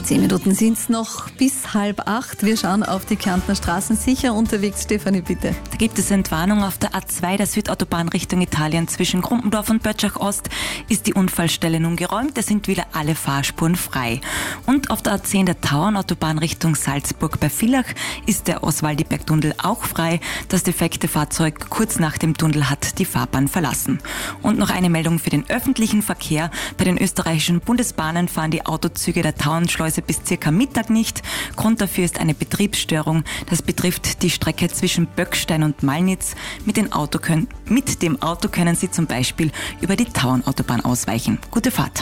10 Minuten sind es noch bis 7:30. Wir schauen auf die Kärntner Straßen. Sicher unterwegs, Stefanie, bitte. Da gibt es Entwarnung auf der A2 der Südautobahn Richtung Italien. Zwischen Krumpendorf und Böttschach Ost ist die Unfallstelle nun geräumt. Es sind wieder alle Fahrspuren frei. Und auf der A10 der Tauernautobahn Richtung Salzburg bei Villach ist der Oswaldiberg-Tunnel auch frei. Das defekte Fahrzeug kurz nach dem Tunnel hat die Fahrbahn verlassen. Und noch eine Meldung für den öffentlichen Verkehr. Bei den österreichischen Bundesbahnen fahren die Autozüge der Tauernschleuse bis circa Mittag nicht. Grund dafür ist eine Betriebsstörung. Das betrifft die Strecke zwischen Böckstein und Malnitz. Mit dem Auto können Sie zum Beispiel über die Tauernautobahn ausweichen. Gute Fahrt.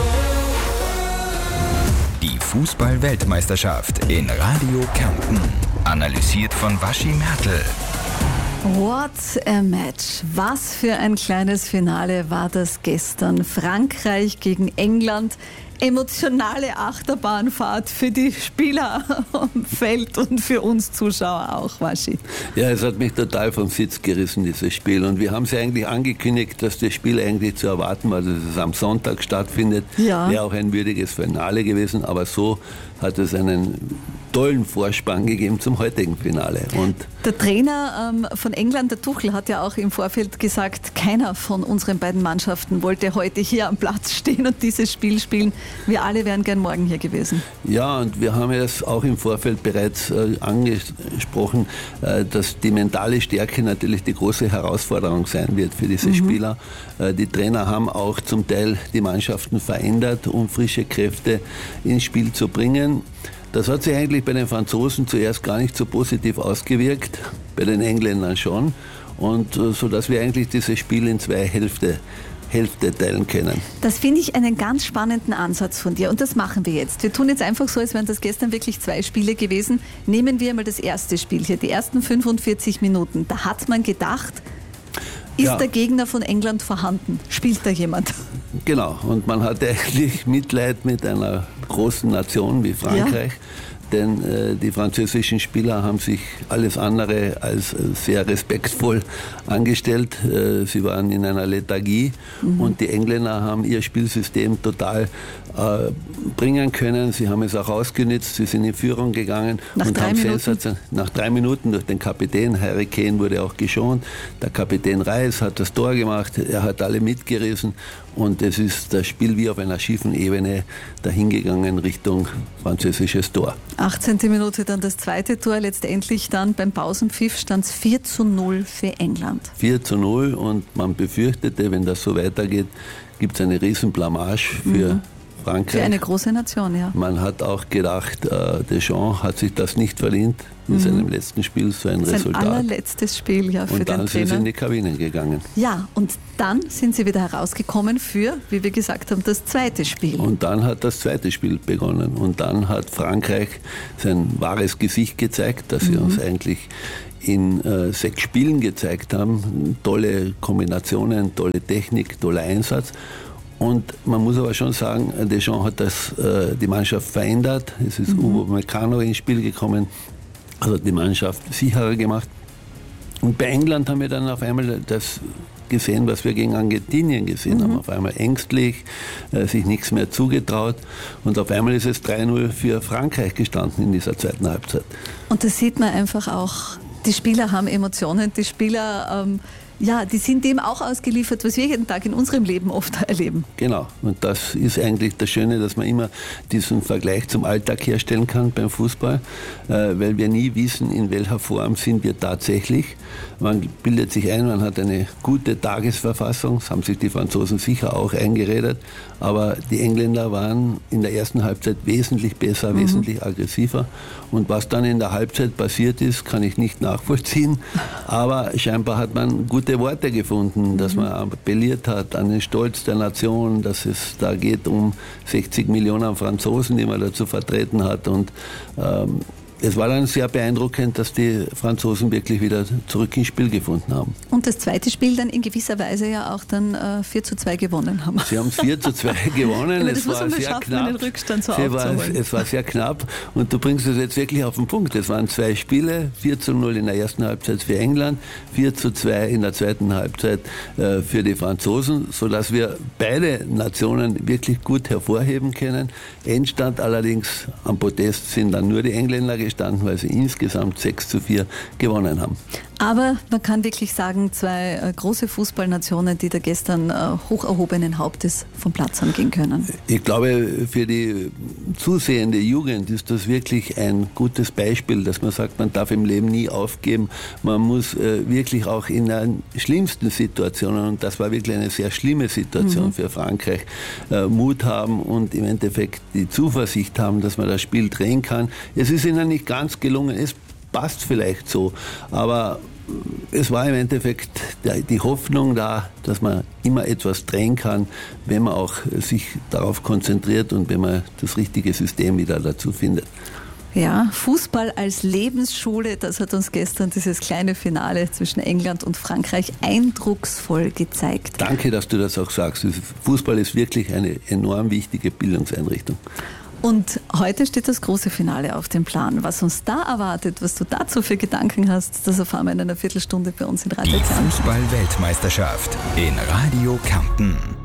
Die Fußball-Weltmeisterschaft in Radio Kärnten. Analysiert von Waschi Mertl. What a match. Was für ein kleines Finale war das gestern. Frankreich gegen England. Emotionale Achterbahnfahrt für die Spieler am Feld und für uns Zuschauer auch, Waschi. Ja, es hat mich total vom Sitz gerissen, dieses Spiel. Und wir haben es ja eigentlich angekündigt, dass das Spiel eigentlich zu erwarten war, dass es am Sonntag stattfindet. Ja. Wäre auch ein würdiges Finale gewesen, aber so hat es einen tollen Vorspann gegeben zum heutigen Finale. Und der Trainer von England, der Tuchel, hat ja auch im Vorfeld gesagt, keiner von unseren beiden Mannschaften wollte heute hier am Platz stehen und dieses Spiel spielen. Wir alle wären gern morgen hier gewesen. Ja, und wir haben es auch im Vorfeld bereits angesprochen, dass die mentale Stärke natürlich die große Herausforderung sein wird für diese Spieler. Die Trainer haben auch zum Teil die Mannschaften verändert, um frische Kräfte ins Spiel zu bringen. Das hat sich eigentlich bei den Franzosen zuerst gar nicht so positiv ausgewirkt, bei den Engländern schon. Und so dass wir eigentlich dieses Spiel in zwei Hälfte teilen können. Das finde ich einen ganz spannenden Ansatz von dir und das machen wir jetzt. Wir tun jetzt einfach so, als wären das gestern wirklich 2 Spiele gewesen. Nehmen wir mal das erste Spiel hier, die ersten 45 Minuten. Da hat man gedacht, ist der Gegner von England vorhanden? Spielt da jemand? Genau, und man hatte eigentlich Mitleid mit einer großen Nation wie Frankreich. Ja. Denn die französischen Spieler haben sich alles andere als sehr respektvoll angestellt. Sie waren in einer Lethargie und die Engländer haben ihr Spielsystem total bringen können. Sie haben es auch ausgenutzt, sie sind in Führung gegangen. Nach 3 Minuten durch den Kapitän, Harry Kane wurde auch geschont. Der Kapitän Reis hat das Tor gemacht, er hat alle mitgerissen und es ist das Spiel wie auf einer schiefen Ebene dahingegangen Richtung französisches Tor. 18. Minute dann das zweite Tor, letztendlich dann beim Pausenpfiff stand es 4:0 für England. 4:0 und man befürchtete, wenn das so weitergeht, gibt es eine Riesenblamage für Frankreich. Für eine große Nation, ja. Man hat auch gedacht, Deschamps hat sich das nicht verdient in seinem letzten Spiel, so ein Resultat. Sein allerletztes Spiel, ja, für den Trainer. Und dann sind sie in die Kabinen gegangen. Ja, und dann sind sie wieder herausgekommen für, wie wir gesagt haben, das zweite Spiel. Und dann hat das zweite Spiel begonnen. Und dann hat Frankreich sein wahres Gesicht gezeigt, das sie uns eigentlich in 6 Spielen gezeigt haben. Tolle Kombinationen, tolle Technik, toller Einsatz. Und man muss aber schon sagen, Deschamps hat die Mannschaft verändert. Es ist Upamecano ins Spiel gekommen, also die Mannschaft sicherer gemacht. Und bei England haben wir dann auf einmal das gesehen, was wir gegen Argentinien gesehen haben. Auf einmal ängstlich, sich nichts mehr zugetraut. Und auf einmal ist es 3:0 für Frankreich gestanden in dieser zweiten Halbzeit. Und das sieht man einfach auch, die Spieler haben Emotionen, die Spieler die sind dem auch ausgeliefert, was wir jeden Tag in unserem Leben oft erleben. Genau, und das ist eigentlich das Schöne, dass man immer diesen Vergleich zum Alltag herstellen kann beim Fußball, weil wir nie wissen, in welcher Form sind wir tatsächlich. Man bildet sich ein, man hat eine gute Tagesverfassung, das haben sich die Franzosen sicher auch eingeredet, aber die Engländer waren in der ersten Halbzeit wesentlich besser, wesentlich aggressiver. Und was dann in der Halbzeit passiert ist, kann ich nicht nachvollziehen, aber scheinbar hat man gute Worte gefunden, dass man appelliert hat an den Stolz der Nation, dass es da geht um 60 Millionen Franzosen, die man da zu vertreten hat und es war dann sehr beeindruckend, dass die Franzosen wirklich wieder zurück ins Spiel gefunden haben. Und das zweite Spiel dann in gewisser Weise ja auch dann 4:2 gewonnen haben. Sie haben 4:2 gewonnen, es war sehr knapp. Den Rückstand so es war sehr knapp und du bringst es jetzt wirklich auf den Punkt. Es waren 2 Spiele, 4:0 in der ersten Halbzeit für England, 4:2 in der zweiten Halbzeit für die Franzosen, sodass wir beide Nationen wirklich gut hervorheben können. Endstand allerdings am Podest sind dann nur die Engländer gestanden, weil sie insgesamt 6:4 gewonnen haben. Aber man kann wirklich sagen, 2 große Fußballnationen, die da gestern hoch erhobenen Hauptes vom Platz haben gehen können. Ich glaube, für die zusehende Jugend ist das wirklich ein gutes Beispiel, dass man sagt, man darf im Leben nie aufgeben. Man muss wirklich auch in den schlimmsten Situationen, und das war wirklich eine sehr schlimme Situation für Frankreich, Mut haben und im Endeffekt die Zuversicht haben, dass man das Spiel drehen kann. Es ist ihnen nicht ganz gelungen, es passt vielleicht so, aber es war im Endeffekt die Hoffnung da, dass man immer etwas drehen kann, wenn man auch sich darauf konzentriert und wenn man das richtige System wieder dazu findet. Ja, Fußball als Lebensschule, das hat uns gestern dieses kleine Finale zwischen England und Frankreich eindrucksvoll gezeigt. Danke, dass du das auch sagst. Fußball ist wirklich eine enorm wichtige Bildungseinrichtung. Und heute steht das große Finale auf dem Plan. Was uns da erwartet, was du dazu für Gedanken hast, das erfahren wir in einer Viertelstunde bei uns in Radio Kärnten. Die Fußball-Weltmeisterschaft in Radio Kärnten.